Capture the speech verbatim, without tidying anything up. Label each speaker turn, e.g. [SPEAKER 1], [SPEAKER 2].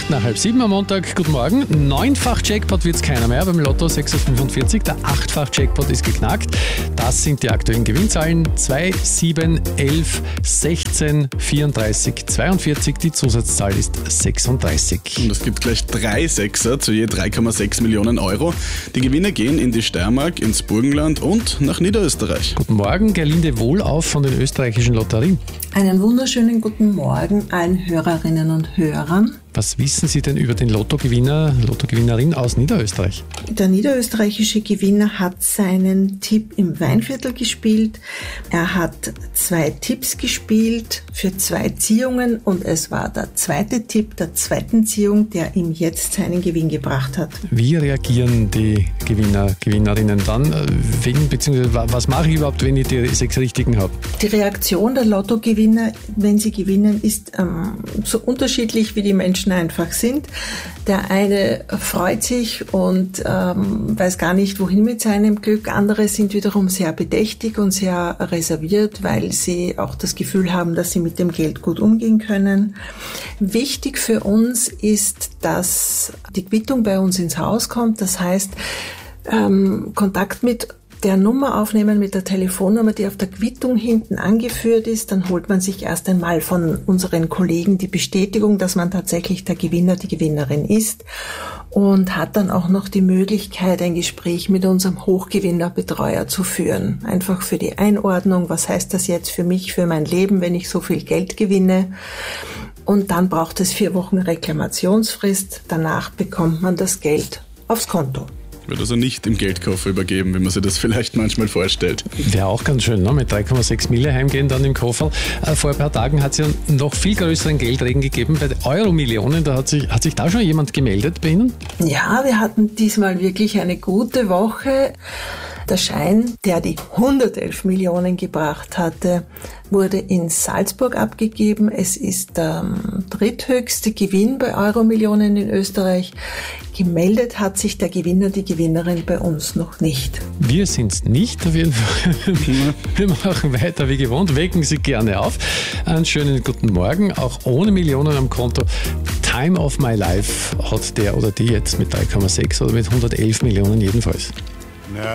[SPEAKER 1] acht nach halb sieben am Montag. Guten Morgen. Neunfach Jackpot wird es keiner mehr beim Lotto sechs Uhr fünfundvierzig. Der achtfach Jackpot ist geknackt. Das sind die aktuellen Gewinnzahlen. zwei, sieben, elf, sechzehn, vierunddreißig, zweiundvierzig. Die Zusatzzahl ist sechsunddreißig.
[SPEAKER 2] Und es gibt gleich drei Sechser zu je drei Komma sechs Millionen Euro. Die Gewinne gehen in die Steiermark, ins Burgenland und nach Niederösterreich.
[SPEAKER 1] Guten Morgen, Gerlinde Wohlauf von den österreichischen Lotterien.
[SPEAKER 3] Einen wunderschönen guten Morgen allen Hörerinnen und Hörern.
[SPEAKER 1] Was wissen Sie denn über den Lottogewinner, Lottogewinnerin aus Niederösterreich?
[SPEAKER 3] Der niederösterreichische Gewinner hat seinen Tipp im Weinviertel gespielt. Er hat zwei Tipps gespielt für zwei Ziehungen und es war der zweite Tipp der zweiten Ziehung, der ihm jetzt seinen Gewinn gebracht hat.
[SPEAKER 1] Wie reagieren die Gewinner, Gewinnerinnen dann? Wenn, beziehungsweise was mache ich überhaupt, wenn ich die sechs Richtigen habe?
[SPEAKER 3] Die Reaktion der Lottogewinner, wenn sie gewinnen, ist ähm, so unterschiedlich, wie die Menschen einfach sind. Der eine freut sich und ähm, weiß gar nicht, wohin mit seinem Glück. Andere sind wiederum sehr bedächtig und sehr reserviert, weil sie auch das Gefühl haben, dass sie mit dem Geld gut umgehen können. Wichtig für uns ist, dass die Quittung bei uns ins Haus kommt. Das heißt, ähm, Kontakt mit der Nummer aufnehmen, mit der Telefonnummer, die auf der Quittung hinten angeführt ist, dann holt man sich erst einmal von unseren Kollegen die Bestätigung, dass man tatsächlich der Gewinner, die Gewinnerin ist und hat dann auch noch die Möglichkeit, ein Gespräch mit unserem Hochgewinnerbetreuer zu führen. Einfach für die Einordnung, was heißt das jetzt für mich, für mein Leben, wenn ich so viel Geld gewinne? Und dann braucht es vier Wochen Reklamationsfrist. Danach bekommt man das Geld aufs Konto.
[SPEAKER 2] Wird also nicht im Geldkoffer übergeben, wie man sich das vielleicht manchmal vorstellt.
[SPEAKER 1] Wäre auch ganz schön, ne? Mit drei Komma sechs Mille heimgehen dann im Koffer. Äh, vor ein paar Tagen hat es ja noch viel größeren Geldregen gegeben bei den Euro-Millionen. Da hat sich, hat sich da schon jemand gemeldet bei Ihnen?
[SPEAKER 3] Ja, wir hatten diesmal wirklich eine gute Woche. Der Schein, der die hundertelf Millionen gebracht hatte, wurde in Salzburg abgegeben. Es ist der ähm, dritthöchste Gewinn bei Euro-Millionen in Österreich. Gemeldet hat sich der Gewinner, die Gewinnerin bei uns noch nicht.
[SPEAKER 1] Wir sind es nicht, auf jeden Fall. Wir machen weiter wie gewohnt. Wecken Sie gerne auf. Einen schönen guten Morgen, auch ohne Millionen am Konto. Time of my life hat der oder die jetzt mit drei Komma sechs oder mit hundertelf Millionen jedenfalls.